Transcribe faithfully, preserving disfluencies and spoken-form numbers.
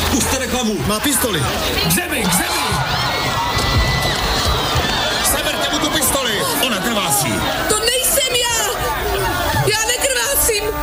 Puste reklamu. Má pistoli. K zemi, k zemi. Seberte mu tu pistoli. Ona trvá si.